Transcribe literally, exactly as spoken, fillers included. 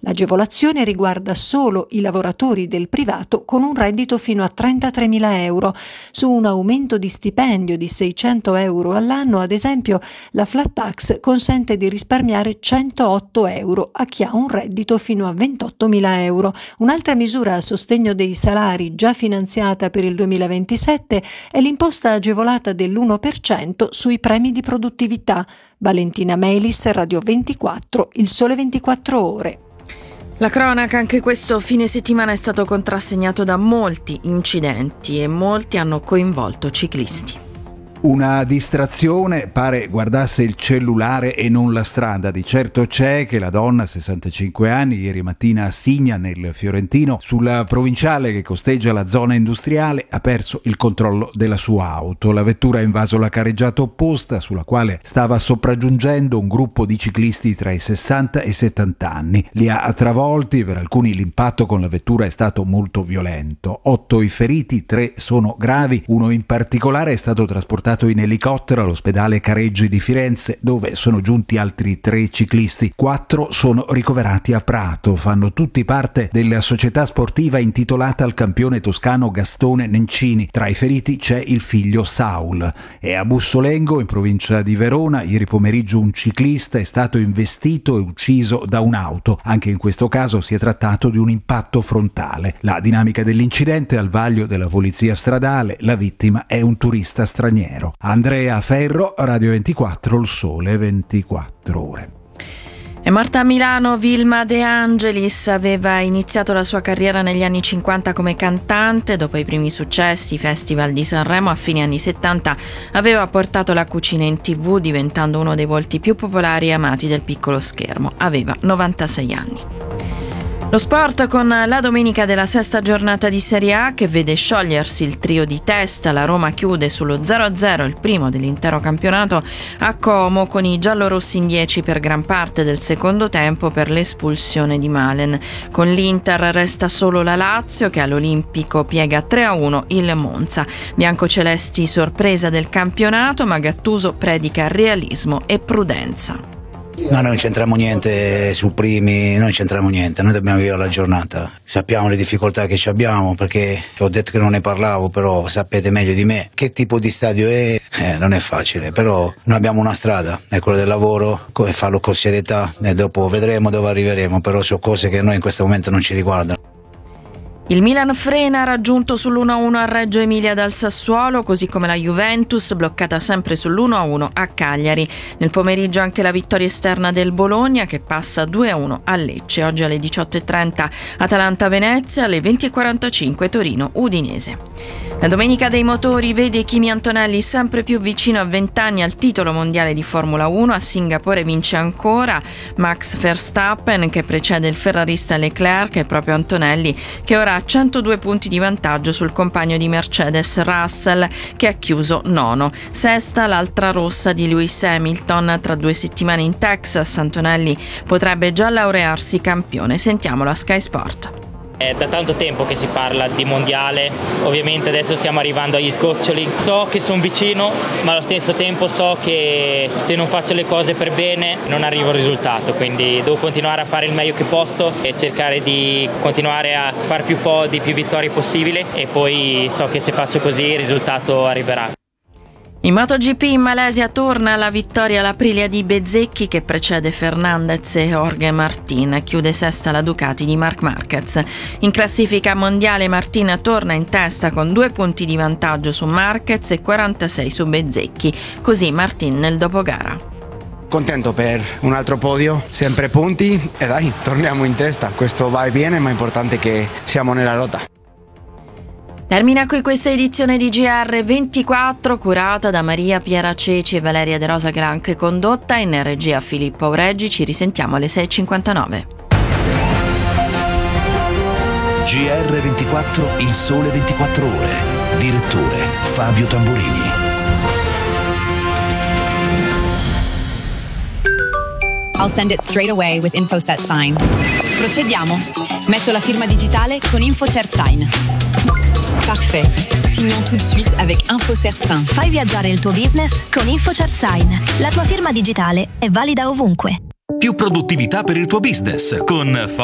L'agevolazione riguarda solo i lavoratori del privato con un reddito fino a trentatremila euro. Su un aumento di stipendio di seicento euro all'anno, ad esempio, la flat tax consente di risparmiare centootto euro a chi ha un reddito fino a ventottomila euro. Un'altra misura a sostegno dei salari già finanziata per il duemilaventisette è l'imposta agevolata dell'uno per cento sui premi di produttività. Valentina Melis, Radio ventiquattro, Il Sole ventiquattro Ore. La cronaca anche questo fine settimana è stato contrassegnato da molti incidenti e molti hanno coinvolto ciclisti. Una distrazione, pare guardasse il cellulare e non la strada. Di certo c'è che la donna, sessantacinque anni, ieri mattina a Signa, nel Fiorentino, sulla provinciale che costeggia la zona industriale, ha perso il controllo della sua auto. La vettura ha invaso la carreggiata opposta, sulla quale stava sopraggiungendo un gruppo di ciclisti tra i sessanta e i settanta anni. Li ha travolti, per alcuni l'impatto con la vettura è stato molto violento. Otto i feriti, tre sono gravi, uno in particolare è stato trasportato in elicottero all'ospedale Careggi di Firenze, dove sono giunti altri tre ciclisti. Quattro sono ricoverati a Prato, fanno tutti parte della società sportiva intitolata al campione toscano Gastone Nencini. Tra i feriti c'è il figlio Saul. E a Bussolengo, in provincia di Verona, ieri pomeriggio un ciclista è stato investito e ucciso da un'auto. Anche in questo caso si è trattato di un impatto frontale. La dinamica dell'incidente al vaglio della polizia stradale, la vittima è un turista straniero. Andrea Ferro, Radio ventiquattro, Il Sole ventiquattro Ore. È morta a Milano Vilma De Angelis. Aveva iniziato la sua carriera negli anni cinquanta come cantante. Dopo i primi successi, Festival di Sanremo, a fine anni settanta aveva portato la cucina in tivù, diventando uno dei volti più popolari e amati del piccolo schermo. Aveva novantasei anni. Lo sport con la domenica della sesta giornata di Serie A che vede sciogliersi il trio di testa. La Roma chiude sullo zero a zero, il primo dell'intero campionato, a Como, con i giallorossi in dieci per gran parte del secondo tempo per l'espulsione di Malen. Con l'Inter resta solo la Lazio che all'Olimpico piega tre a uno il Monza. Biancocelesti sorpresa del campionato, ma Gattuso predica realismo e prudenza. No, noi non c'entriamo niente sul primi, noi non c'entriamo niente, noi dobbiamo vivere la giornata. Sappiamo le difficoltà che ci abbiamo, perché ho detto che non ne parlavo, però sapete meglio di me che tipo di stadio è, eh, non è facile, però noi abbiamo una strada, è quella del lavoro, come farlo con serietà e dopo vedremo dove arriveremo, però sono cose che a noi in questo momento non ci riguardano. Il Milan frena, raggiunto sull'uno a uno a Reggio Emilia dal Sassuolo, così come la Juventus bloccata sempre sull'uno a uno a Cagliari. Nel pomeriggio anche la vittoria esterna del Bologna che passa due a uno a Lecce. Oggi alle diciotto e trenta Atalanta-Venezia, alle venti e quarantacinque Torino-Udinese. La domenica dei motori vede Kimi Antonelli sempre più vicino a venti anni al titolo mondiale di Formula uno. A Singapore vince ancora Max Verstappen che precede il ferrarista Leclerc, e proprio Antonelli che ora ha centodue punti di vantaggio sul compagno di Mercedes Russell, che ha chiuso nono. Sesta l'altra rossa di Lewis Hamilton. Tra due settimane in Texas Antonelli potrebbe già laurearsi campione. Sentiamolo a Sky Sport. È da tanto tempo che si parla di mondiale, ovviamente adesso stiamo arrivando agli sgoccioli. So che sono vicino, ma allo stesso tempo so che se non faccio le cose per bene non arrivo al risultato, quindi devo continuare a fare il meglio che posso e cercare di continuare a fare più podi, più vittorie possibile, e poi so che se faccio così il risultato arriverà. In MotoGP in Malesia torna la vittoria all'Aprilia di Bezzecchi che precede Fernandez e Jorge Martin. Chiude sesta la Ducati di Marc Marquez. In classifica mondiale Martin torna in testa con due punti di vantaggio su Marquez e quarantasei su Bezzecchi. Così Martin nel dopogara. Contento per un altro podio, sempre punti e dai, torniamo in testa. Questo va e viene, ma è importante che siamo nella lotta. Termina qui questa edizione di G R ventiquattro, curata da Maria Piera Ceci e Valeria De Rosa Granche, condotta in regia Filippo Aureggi. Ci risentiamo alle sei e cinquantanove. G R ventiquattro, Il Sole ventiquattro Ore. Direttore Fabio Tamburini. I'll send it straight away with InfoSet Sign. Procediamo. Metto la firma digitale con InfoCert Sign. Parfait. Signons tout de suite avec InfoCert Sign. Fai viaggiare il tuo business con InfoCert Sign. La tua firma digitale è valida ovunque. Più produttività per il tuo business con